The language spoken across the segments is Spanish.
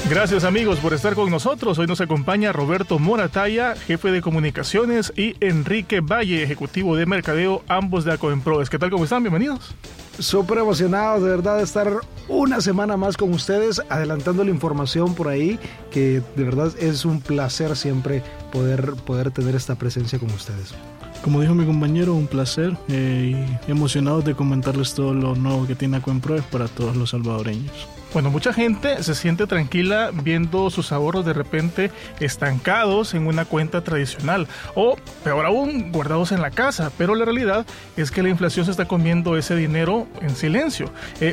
Gracias amigos por estar con nosotros. Hoy nos acompaña Roberto Morataya, jefe de comunicaciones, y Enrique Valle, ejecutivo de mercadeo, ambos de Acoemprodes. ¿Qué tal? ¿Cómo están? Bienvenidos. Súper emocionados de verdad de estar una semana más con ustedes, adelantando la información por ahí, que de verdad es un placer siempre poder tener esta presencia con ustedes. Como dijo mi compañero, un placer y emocionados de comentarles todo lo nuevo que tiene Acoemprodes para todos los salvadoreños. Bueno, mucha gente se siente tranquila viendo sus ahorros de repente estancados en una cuenta tradicional o, peor aún, guardados en la casa, pero la realidad es que la inflación se está comiendo ese dinero en silencio.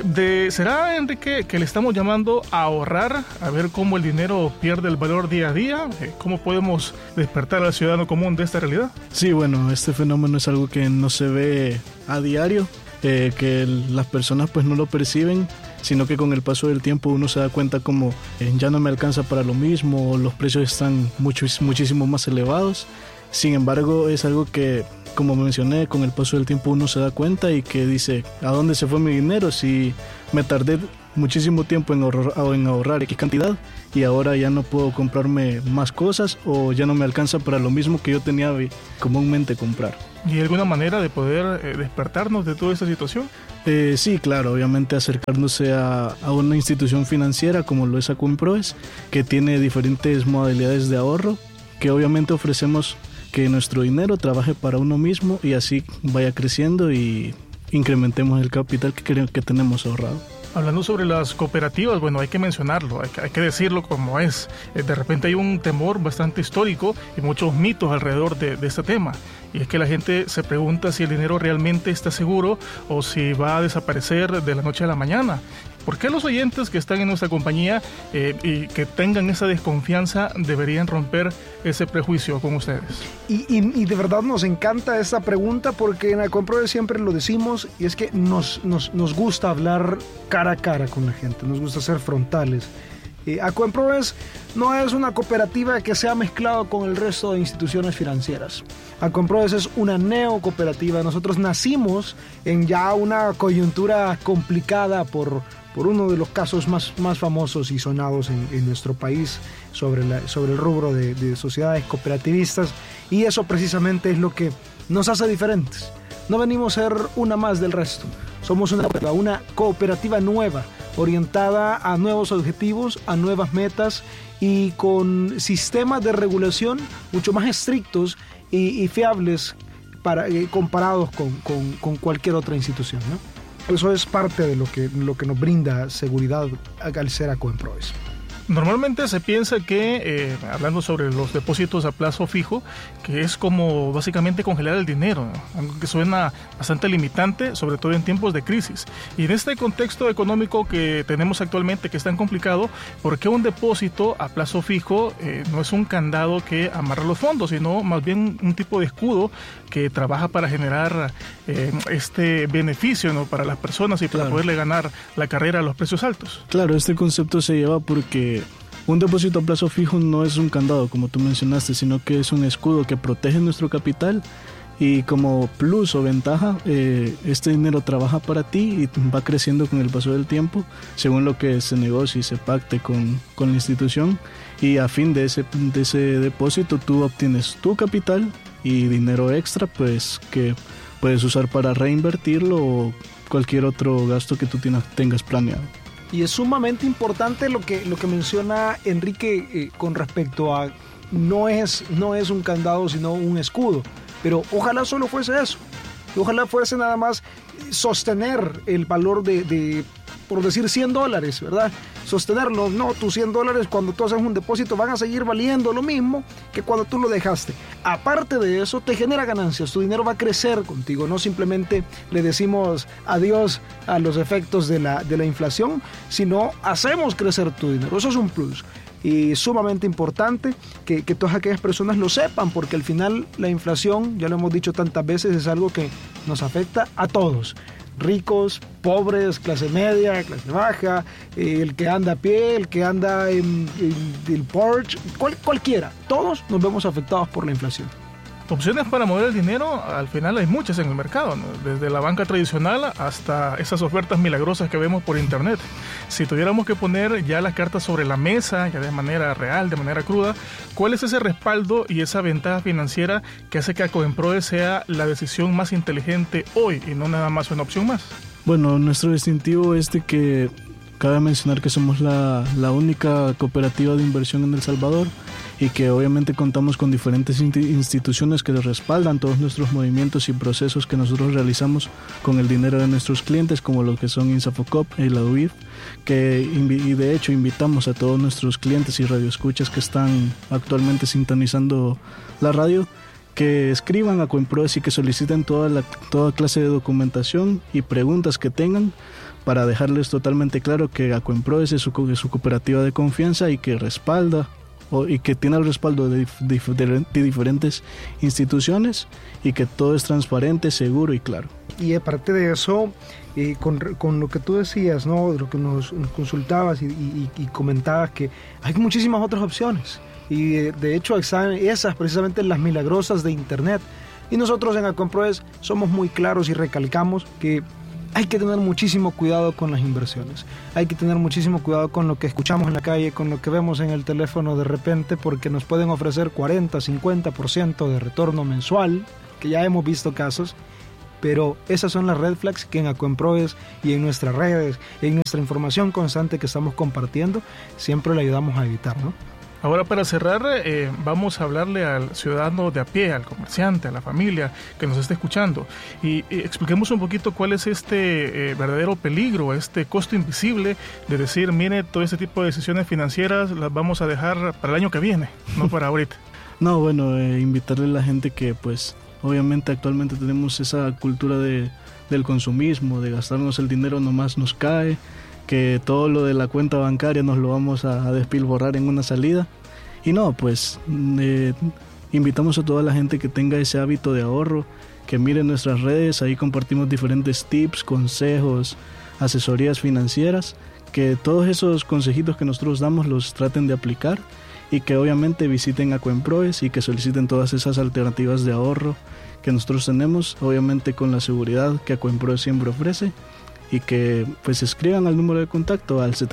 ¿Será, Enrique, que le estamos llamando a ahorrar, a ver cómo el dinero pierde el valor día a día? ¿Cómo podemos despertar al ciudadano común de esta realidad? Sí, bueno, este fenómeno es algo que no se ve a diario, que las personas pues no lo perciben, sino que con el paso del tiempo uno se da cuenta como ya no me alcanza para lo mismo, los precios están muchísimo más elevados. Sin embargo, es algo que, como mencioné, con el paso del tiempo uno se da cuenta y que dice, ¿a dónde se fue mi dinero? Si me tardé muchísimo tiempo en ahorrar X cantidad y ahora ya no puedo comprarme más cosas o ya no me alcanza para lo mismo que yo tenía comúnmente comprar. ¿Y alguna manera de poder despertarnos de toda esta situación? Sí, claro, obviamente acercándose a una institución financiera como lo es Acoemprodes, que tiene diferentes modalidades de ahorro, que obviamente ofrecemos que nuestro dinero trabaje para uno mismo y así vaya creciendo y incrementemos el capital que tenemos ahorrado. Hablando sobre las cooperativas, bueno, hay que mencionarlo, hay que decirlo como es. De repente hay un temor bastante histórico y muchos mitos alrededor de este tema. Y es que la gente se pregunta si el dinero realmente está seguro o si va a desaparecer de la noche a la mañana. ¿Por qué los oyentes que están en nuestra compañía y que tengan esa desconfianza deberían romper ese prejuicio con ustedes? Y de verdad nos encanta esta pregunta porque en Acoemprodes siempre lo decimos, y es que nos gusta hablar cara a cara con la gente, nos gusta ser frontales. Acoemprodes no es una cooperativa que se ha mezclado con el resto de instituciones financieras. Acoemprodes es una neocooperativa. Nosotros nacimos en ya una coyuntura complicada por uno de los casos más famosos y sonados en nuestro país sobre el rubro de sociedades cooperativistas, y eso precisamente es lo que nos hace diferentes. No venimos a ser una más del resto. Somos una cooperativa nueva, orientada a nuevos objetivos, a nuevas metas y con sistemas de regulación mucho más estrictos y fiables comparados con cualquier otra institución, ¿no? Eso es parte de lo que nos brinda seguridad al ser Acoemprodes. Normalmente se piensa que, hablando sobre los depósitos a plazo fijo, que es como básicamente congelar el dinero, ¿no? Algo que suena bastante limitante, sobre todo en tiempos de crisis. Y en este contexto económico que tenemos actualmente, que es tan complicado, ¿por qué un depósito a plazo fijo no es un candado que amarra los fondos, sino más bien un tipo de escudo que trabaja para generar este beneficio, ¿no?, para las personas y para poderle ganar la carrera a los precios altos? Claro, este concepto se lleva porque un depósito a plazo fijo no es un candado, como tú mencionaste, sino que es un escudo que protege nuestro capital y como plus o ventaja, este dinero trabaja para ti y va creciendo con el paso del tiempo, según lo que se negocie y se pacte con la institución, y a fin de ese depósito tú obtienes tu capital y dinero extra, pues que puedes usar para reinvertirlo o cualquier otro gasto que tú tengas planeado. Y es sumamente importante lo que menciona Enrique con respecto a no es un candado sino un escudo, pero ojalá solo fuese eso, ojalá fuese nada más sostener el valor de por decir $100, ¿verdad? Sostenerlo, no, tus $100 cuando tú haces un depósito van a seguir valiendo lo mismo que cuando tú lo dejaste. Aparte de eso, te genera ganancias, tu dinero va a crecer contigo, no simplemente le decimos adiós a los efectos de la inflación, sino hacemos crecer tu dinero, eso es un plus. Y sumamente importante que todas aquellas personas lo sepan, porque al final la inflación, ya lo hemos dicho tantas veces, es algo que nos afecta a todos. Ricos, pobres, clase media, clase baja, el que anda a pie, el que anda en el Porsche, cualquiera. Todos nos vemos afectados por la inflación. Opciones para mover el dinero, al final hay muchas en el mercado, ¿no? Desde la banca tradicional hasta esas ofertas milagrosas que vemos por internet. Si tuviéramos que poner ya las cartas sobre la mesa, ya de manera real, de manera cruda, ¿cuál es ese respaldo y esa ventaja financiera que hace que Acuemproe sea la decisión más inteligente hoy y no nada más una opción más? Bueno, nuestro distintivo es de que cabe mencionar que somos la única cooperativa de inversión en El Salvador y que obviamente contamos con diferentes instituciones que respaldan todos nuestros movimientos y procesos que nosotros realizamos con el dinero de nuestros clientes, como lo que son INSAFOCOP y la UIF, y de hecho invitamos a todos nuestros clientes y radioescuchas que están actualmente sintonizando la radio, que escriban a Acuemproe y que soliciten toda clase de documentación y preguntas que tengan para dejarles totalmente claro que Acuemproe es su cooperativa de confianza y que respalda y que tiene el respaldo de diferentes instituciones y que todo es transparente, seguro y claro. Y aparte de eso, con lo que tú decías, ¿no? Lo que nos consultabas y comentabas, que hay muchísimas otras opciones. Y de hecho están esas precisamente las milagrosas de internet. Y nosotros en Acuemproe somos muy claros y recalcamos que hay que tener muchísimo cuidado con las inversiones. Hay que tener muchísimo cuidado con lo que escuchamos en la calle, con lo que vemos en el teléfono de repente, porque nos pueden ofrecer 40, 50% de retorno mensual, que ya hemos visto casos. Pero esas son las red flags que en Acuemproe y en nuestras redes, en nuestra información constante que estamos compartiendo, siempre le ayudamos a evitar, ¿no? Ahora, para cerrar, vamos a hablarle al ciudadano de a pie, al comerciante, a la familia que nos esté escuchando y expliquemos un poquito cuál es este verdadero peligro, este costo invisible de decir, mire, todo este tipo de decisiones financieras las vamos a dejar para el año que viene, no para ahorita. No, bueno, invitarle a la gente que pues obviamente actualmente tenemos esa cultura del consumismo, de gastarnos el dinero nomás nos cae, que todo lo de la cuenta bancaria nos lo vamos a despilborrar en una salida. Y no, pues invitamos a toda la gente que tenga ese hábito de ahorro, que miren nuestras redes, ahí compartimos diferentes tips, consejos, asesorías financieras, que todos esos consejitos que nosotros damos los traten de aplicar y que obviamente visiten Acuemproe y que soliciten todas esas alternativas de ahorro que nosotros tenemos, obviamente con la seguridad que Acuemproe siempre ofrece. Y que pues escriban al número de contacto al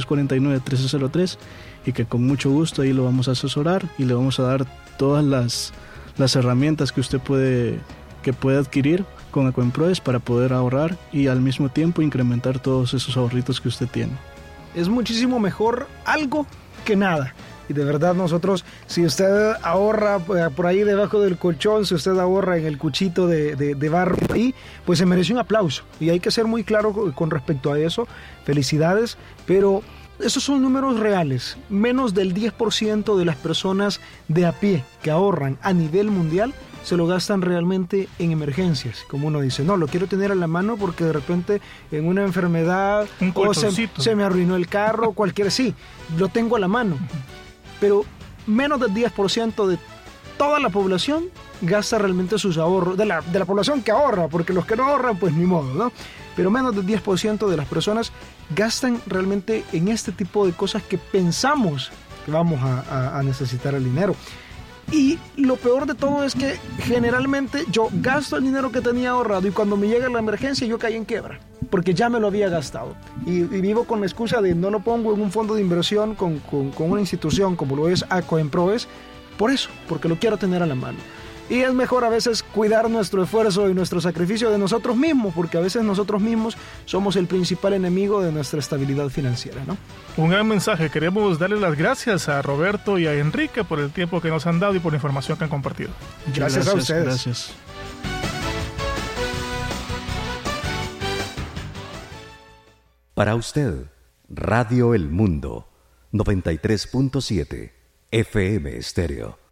7349-1303 y que con mucho gusto ahí lo vamos a asesorar y le vamos a dar todas las herramientas que usted puede adquirir con Acuemproe para poder ahorrar y al mismo tiempo incrementar todos esos ahorritos que usted tiene. Es muchísimo mejor algo que nada. Y de verdad nosotros, si usted ahorra por ahí debajo del colchón, si usted ahorra en el cuchito de barro ahí, pues se merece un aplauso. Y hay que ser muy claro con respecto a eso. Felicidades, pero esos son números reales. Menos del 10% de las personas de a pie que ahorran a nivel mundial se lo gastan realmente en emergencias. Como uno dice, no, lo quiero tener a la mano porque de repente en una enfermedad o se me arruinó el carro, cualquier, sí, lo tengo a la mano. Pero menos del 10% de toda la población gasta realmente sus ahorros, de la población que ahorra, porque los que no ahorran, pues ni modo, ¿no? Pero menos del 10% de las personas gastan realmente en este tipo de cosas que pensamos que vamos a necesitar el dinero. Y lo peor de todo es que generalmente yo gasto el dinero que tenía ahorrado y cuando me llega la emergencia yo caí en quiebra, porque ya me lo había gastado. Y vivo con la excusa de no lo pongo en un fondo de inversión con una institución como lo es Acuemproe, por eso, porque lo quiero tener a la mano. Y es mejor a veces cuidar nuestro esfuerzo y nuestro sacrificio de nosotros mismos, porque a veces nosotros mismos somos el principal enemigo de nuestra estabilidad financiera, ¿no? Un gran mensaje. Queremos darle las gracias a Roberto y a Enrique por el tiempo que nos han dado y por la información que han compartido. Gracias a ustedes. Gracias. Para usted, Radio El Mundo, 93.7 FM Estéreo.